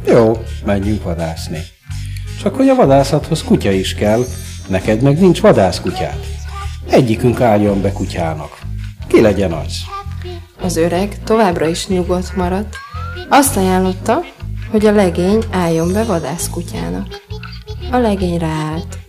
Jó, menjünk vadászni. Csak hogy a vadászathoz kutya is kell, neked meg nincs vadászkutyád. Egyikünk álljon be kutyának. Ki legyen az? Az öreg továbbra is nyugodt maradt. Azt ajánlotta, hogy a legény álljon be vadászkutyának. A legény ráállt.